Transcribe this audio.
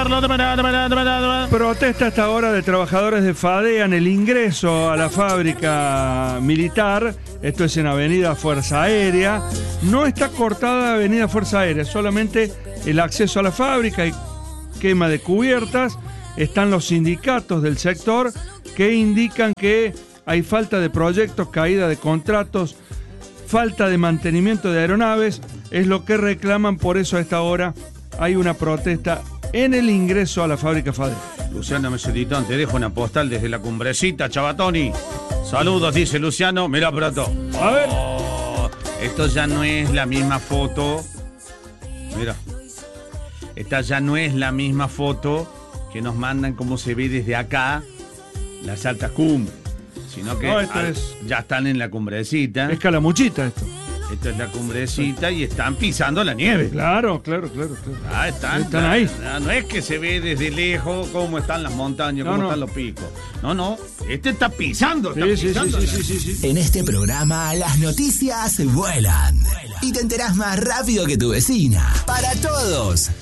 Protesta a esta hora de trabajadores de FADEAN el ingreso a la fábrica militar. Esto es en Avenida Fuerza Aérea. No está cortada la Avenida Fuerza Aérea, solamente el acceso a la fábrica y quema de cubiertas. Están los sindicatos del sector que indican que hay falta de proyectos, caída de contratos, falta de mantenimiento de aeronaves. Es lo que reclaman, por eso a esta hora hay una protesta en el ingreso a la fábrica FADEAN. Luciano Meseditón, te dejo una postal desde la Cumbrecita, Chabatoni. Saludos, dice Luciano. Mira, Prato. A ver. Esto ya no es la misma foto. Mira. Esta ya no es la misma foto que nos mandan como se ve desde acá las altas cumbres. Sino que ya están en la Cumbrecita. Es Calamuchita esto. Esto es la Cumbrecita y están pisando la nieve. Claro. Ah, están ahí. No es que se ve desde lejos cómo están las montañas, cómo están los picos. No. Este está pisando. Sí. En este programa las noticias vuelan. Y te enterás más rápido que tu vecina. Para todos.